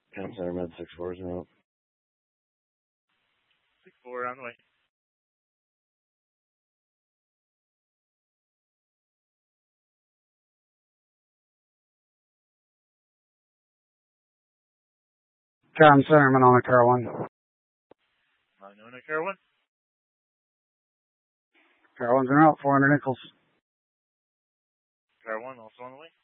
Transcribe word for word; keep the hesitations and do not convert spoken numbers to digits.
Town Center Med six four is out. six four on the way. Town Center, Monona, Car one. Monona, Car one. Car one's en route, four hundred Nichols. Car one also on the way.